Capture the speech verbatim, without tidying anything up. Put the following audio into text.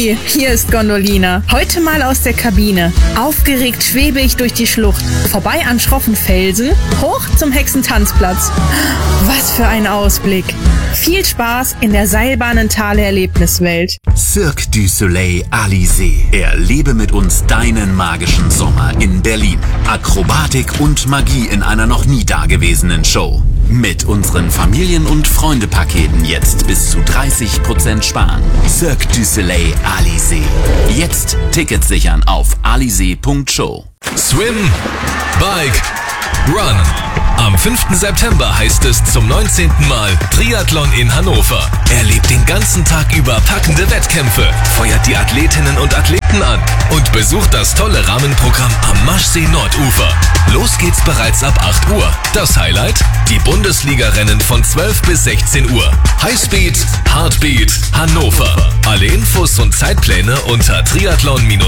Hi, hier ist Gondolina. Heute mal aus der Kabine. Aufgeregt schwebe ich durch die Schlucht, vorbei an schroffen Felsen, hoch zum Hexentanzplatz. Was für ein Ausblick. Viel Spaß in der Seilbahnentale-Erlebniswelt. Cirque du Soleil Alizé. Erlebe mit uns deinen magischen Sommer in Berlin. Akrobatik und Magie in einer noch nie dagewesenen Show. Mit unseren Familien- und Freunde-Paketen jetzt bis zu dreißig Prozent sparen. Cirque du Soleil Alizé. Jetzt Tickets sichern auf alizé punkt show. Swim, Bike, Run. Am fünften September heißt es zum neunzehnten Mal Triathlon in Hannover. Erlebt den ganzen Tag über packende Wettkämpfe, feuert die Athletinnen und Athleten an und besucht das tolle Rahmenprogramm am Maschsee-Nordufer. Los geht's bereits ab acht Uhr. Das Highlight? Die Bundesliga-Rennen von zwölf bis sechzehn Uhr. Highspeed, Heartbeat, Hannover. Alle Infos und Zeitpläne unter triathlon